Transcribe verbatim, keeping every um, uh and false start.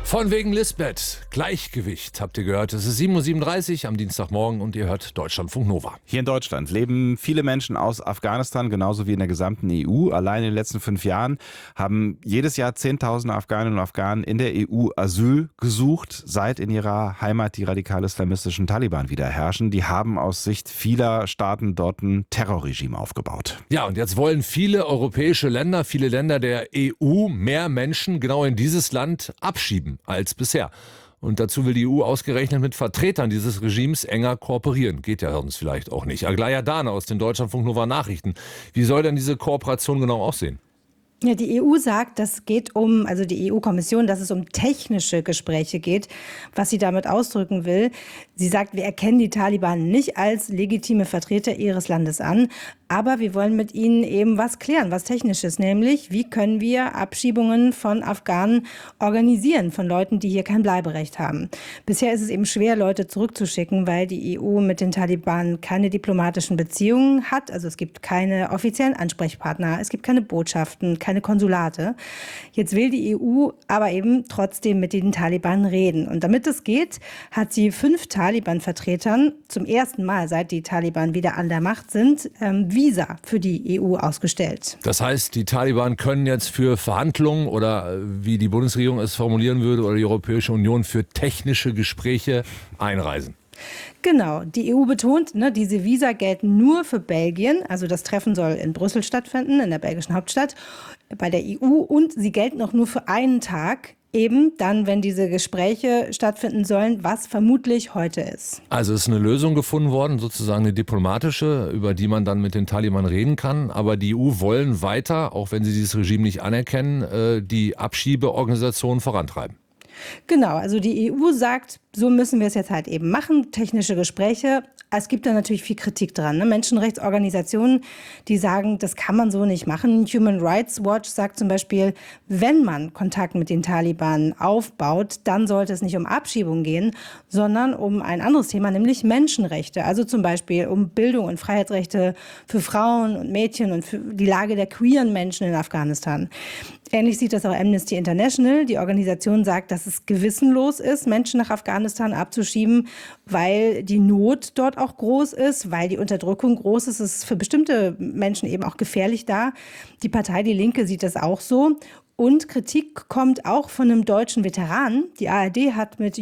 Von wegen Lisbeth. Gleichgewicht, habt ihr gehört. Es ist sieben Uhr siebenunddreißig am Dienstagmorgen und ihr hört Deutschlandfunk Nova. Hier in Deutschland leben viele Menschen aus Afghanistan, genauso wie in der gesamten E U. Allein in den letzten fünf Jahren haben jedes Jahr Zehntausende Afghaninnen und Afghanen in der E U Asyl gesucht, seit in ihrer Heimat die radikal-islamistischen Taliban wieder herrschen. Die haben aus Sicht vieler Staaten dort ein Terrorregime aufgebaut. Ja, und jetzt wollen viele europäische Länder, viele Länder der E U mehr Menschen genau in dieses Land abschieben als bisher. Und dazu will die E U ausgerechnet mit Vertretern dieses Regimes enger kooperieren. Geht ja sonst vielleicht auch nicht. Aglaya Dahne aus den Deutschlandfunk Nova Nachrichten. Wie soll denn diese Kooperation genau aussehen? Ja, die E U sagt, das geht um, also die E U-Kommission, dass es um technische Gespräche geht. Was sie damit ausdrücken will, sie sagt, wir erkennen die Taliban nicht als legitime Vertreter ihres Landes an, aber wir wollen mit ihnen eben was klären, was Technisches, nämlich wie können wir Abschiebungen von Afghanen organisieren, von Leuten, die hier kein Bleiberecht haben. Bisher ist es eben schwer, Leute zurückzuschicken, weil die E U mit den Taliban keine diplomatischen Beziehungen hat. Also es gibt keine offiziellen Ansprechpartner, es gibt keine Botschaften, keine Konsulate. Jetzt will die E U aber eben trotzdem mit den Taliban reden. Und damit es geht, hat sie fünf Taliban-Vertretern zum ersten Mal, seit die Taliban wieder an der Macht sind, ähm, Visa für die E U ausgestellt. Das heißt, die Taliban können jetzt für Verhandlungen oder wie die Bundesregierung es formulieren würde oder die Europäische Union für technische Gespräche einreisen. Genau, die E U betont, ne, diese Visa gelten nur für Belgien. Also das Treffen soll in Brüssel stattfinden, in der belgischen Hauptstadt, bei der E U. Und sie gelten auch nur für einen Tag, eben dann, wenn diese Gespräche stattfinden sollen, was vermutlich heute ist. Also ist eine Lösung gefunden worden, sozusagen eine diplomatische, über die man dann mit den Taliban reden kann. Aber die E U wollen weiter, auch wenn sie dieses Regime nicht anerkennen, die Abschiebeorganisation vorantreiben. Genau, also die E U sagt, so müssen wir es jetzt halt eben machen, technische Gespräche. Es gibt da natürlich viel Kritik dran. Ne? Menschenrechtsorganisationen, die sagen, das kann man so nicht machen. Human Rights Watch sagt zum Beispiel, wenn man Kontakt mit den Taliban aufbaut, dann sollte es nicht um Abschiebung gehen, sondern um ein anderes Thema, nämlich Menschenrechte. Also zum Beispiel um Bildung und Freiheitsrechte für Frauen und Mädchen und für die Lage der queeren Menschen in Afghanistan. Ähnlich sieht das auch Amnesty International. Die Organisation sagt, dass es gewissenlos ist, Menschen nach Afghanistan abzuschieben, weil die Not dort auch groß ist, weil die Unterdrückung groß ist. Es ist für bestimmte Menschen eben auch gefährlich da. Die Partei Die Linke sieht das auch so. Und Kritik kommt auch von einem deutschen Veteran. Die A R D hat mit